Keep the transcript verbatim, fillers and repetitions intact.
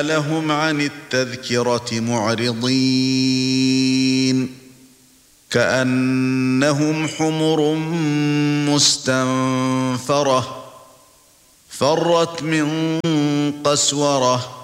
لهم عن التذكرة معرضين كأنهم حمر مستنفرة فرت من قسورة